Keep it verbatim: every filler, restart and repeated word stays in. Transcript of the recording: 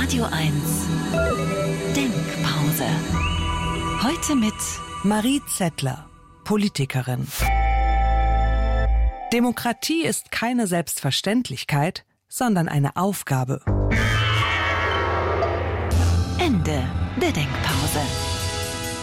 Radio eins Denkpause. Heute mit Marie Zettler, Politikerin. Demokratie ist keine Selbstverständlichkeit, sondern eine Aufgabe. Ende der Denkpause.